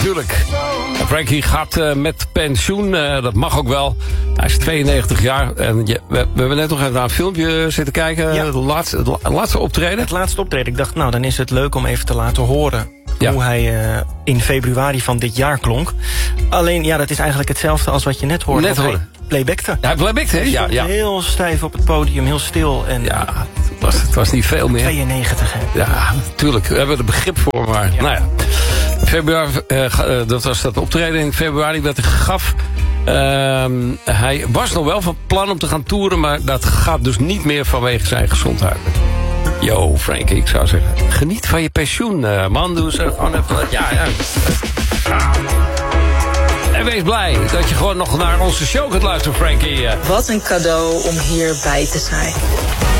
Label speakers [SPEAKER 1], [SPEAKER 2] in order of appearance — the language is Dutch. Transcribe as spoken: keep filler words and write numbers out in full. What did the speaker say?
[SPEAKER 1] tuurlijk. Frankie gaat uh, met pensioen, uh, dat mag ook wel. Hij is tweeënnegentig jaar en je, we, we hebben net nog even naar een filmpje zitten kijken. Ja. De laatste, het laatste optreden.
[SPEAKER 2] Het laatste optreden. Ik dacht, nou, dan is het leuk om even te laten horen... Ja. Hoe hij uh, in februari van dit jaar klonk. Alleen, ja, dat is eigenlijk hetzelfde als wat je net hoorde.
[SPEAKER 1] Net hoorde.
[SPEAKER 2] Playbackte.
[SPEAKER 1] Ja, playbackte, hè? Ja, ja.
[SPEAKER 2] Heel stijf op het podium, heel stil. En
[SPEAKER 1] ja, het was, het was niet veel meer.
[SPEAKER 2] tweeënnegentig, hè?
[SPEAKER 1] Ja, natuurlijk. We hebben er begrip voor, maar ja. Nou ja. Februari, uh, dat was dat optreden in februari dat hij gaf. Uh, hij was nog wel van plan om te gaan toeren, maar dat gaat dus niet meer vanwege zijn gezondheid. Yo, Frankie, ik zou zeggen, geniet van je pensioen, uh, man. Doe ze gewoon even... Ja, ja. En wees blij dat je gewoon nog naar onze show kunt luisteren, Frankie.
[SPEAKER 3] Wat een cadeau om hierbij te zijn.